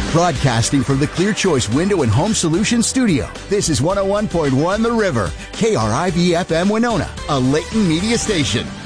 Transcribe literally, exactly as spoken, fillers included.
Broadcasting from the Clear Choice Window and Home Solutions studio, this is one oh one point one The River, K R I V F M Winona, a Layton media station.